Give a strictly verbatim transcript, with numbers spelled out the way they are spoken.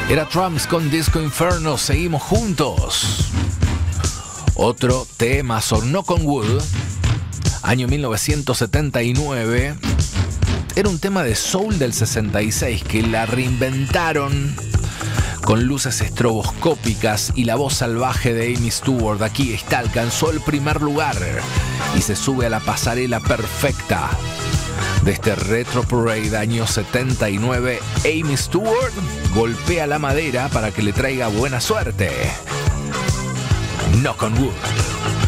Era Trumps con Disco Inferno. Seguimos juntos. Otro tema, Knock on Wood, año mil novecientos setenta y nueve. Era un tema de soul del sesenta y seis que la reinventaron con luces estroboscópicas y la voz salvaje de Amy Stewart. Aquí está, alcanzó el primer lugar y se sube a la pasarela perfecta de este Retro Parade año setenta y nueve. Amy Stewart golpea la madera para que le traiga buena suerte. Knock on Wood.